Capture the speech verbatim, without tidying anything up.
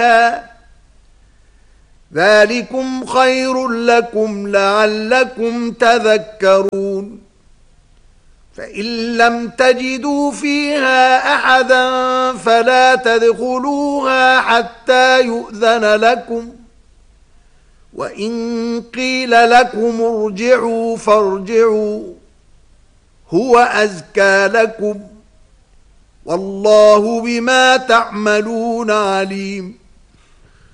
فيها ذلكم خير لكم لعلكم تذكرون فإن لم تجدوا فيها أحدا فلا تدخلوها حتى يؤذن لكم وإن قيل لكم ارجعوا فارجعوا هو أزكى لكم والله بما تعملون عليم